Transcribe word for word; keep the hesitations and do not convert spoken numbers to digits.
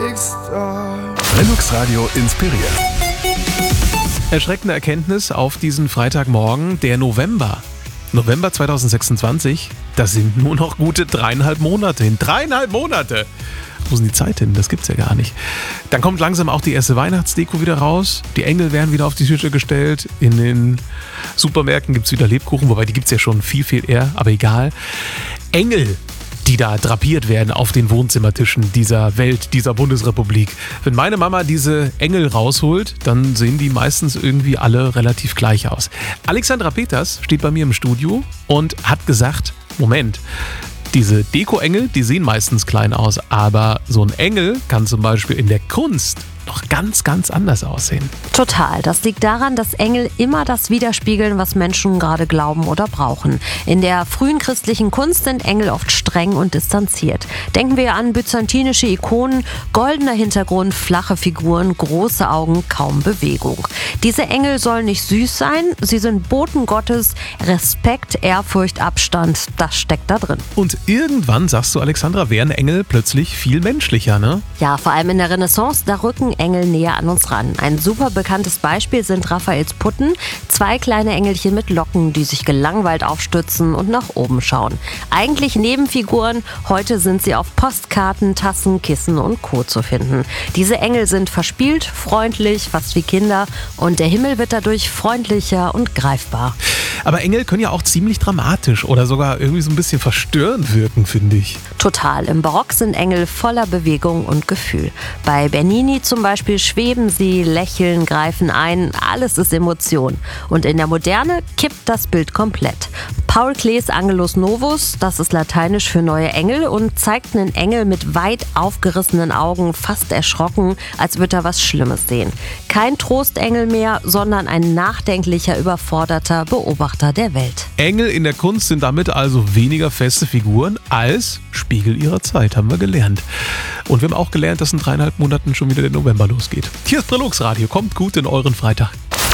Lennox Radio inspiriert. Erschreckende Erkenntnis auf diesen Freitagmorgen, der November. November zweitausendsechsundzwanzig, das sind nur noch gute dreieinhalb Monate hin. Dreieinhalb Monate! Wo ist denn die Zeit hin? Das gibt's ja gar nicht. Dann kommt langsam auch die erste Weihnachtsdeko wieder raus. Die Engel werden wieder auf die Tische gestellt. In den Supermärkten gibt's wieder Lebkuchen, wobei die gibt's ja schon viel, viel eher, aber egal. Engel, die da drapiert werden auf den Wohnzimmertischen dieser Welt, dieser Bundesrepublik. Wenn meine Mama diese Engel rausholt, dann sehen die meistens irgendwie alle relativ gleich aus. Alexandra Peters steht bei mir im Studio und hat gesagt, Moment, diese Deko-Engel, die sehen meistens klein aus, aber so ein Engel kann zum Beispiel in der Kunst noch ganz, ganz anders aussehen. Total. Das liegt daran, dass Engel immer das widerspiegeln, was Menschen gerade glauben oder brauchen. In der frühen christlichen Kunst sind Engel oft streng und distanziert. Denken wir an byzantinische Ikonen, goldener Hintergrund, flache Figuren, große Augen, kaum Bewegung. Diese Engel sollen nicht süß sein, sie sind Boten Gottes, Respekt, Ehrfurcht, Abstand, das steckt da drin. Und irgendwann, sagst du, Alexandra, werden Engel plötzlich viel menschlicher, ne? Ja, vor allem in der Renaissance, da rücken Engel näher an uns ran. Ein super bekanntes Beispiel sind Raffaels Putten, zwei kleine Engelchen mit Locken, die sich gelangweilt aufstützen und nach oben schauen. Eigentlich Nebenfiguren, heute sind sie auf Postkarten, Tassen, Kissen und Co. zu finden. Diese Engel sind verspielt, freundlich, fast wie Kinder und der Himmel wird dadurch freundlicher und greifbar. Aber Engel können ja auch ziemlich dramatisch oder sogar irgendwie so ein bisschen verstörend wirken, finde ich. Total. Im Barock sind Engel voller Bewegung und Gefühl. Bei Bernini zum Beispiel schweben sie, lächeln, greifen ein, alles ist Emotion. Und in der Moderne kippt das Bild komplett. Paul Klees Angelus Novus, das ist lateinisch für neue Engel und zeigt einen Engel mit weit aufgerissenen Augen, fast erschrocken, als würde er was Schlimmes sehen. Kein Trostengel mehr, sondern ein nachdenklicher, überforderter Beobachter der Welt. Engel in der Kunst sind damit also weniger feste Figuren als Spiegel ihrer Zeit, haben wir gelernt. Und wir haben auch gelernt, dass in dreieinhalb Monaten schon wieder der November losgeht. Hier ist Lennox Radio, kommt gut in euren Freitag.